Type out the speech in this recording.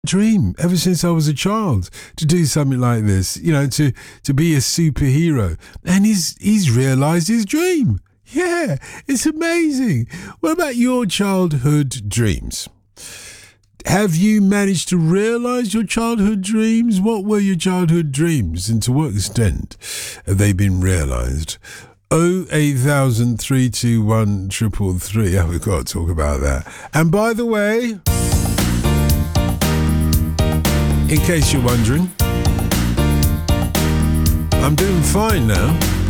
dream ever since I was a child to do something like this, to be a superhero. And he's realised his dream. Yeah, it's amazing. What about your childhood dreams? Have you managed to realise your childhood dreams? What were your childhood dreams, and to what extent have they been realised? 08000 321 333. Oh, we've got to talk about that. And by the way, in case you're wondering, I'm doing fine now.